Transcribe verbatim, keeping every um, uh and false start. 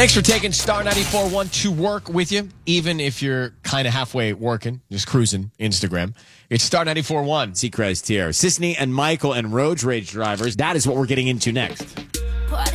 Thanks for taking Star ninety-four point one to work with you, even if you're kind of halfway working, just cruising Instagram. It's Star ninety-four point one. Seacrest here. Sisney and Michael and road rage drivers. That is what we're getting into next.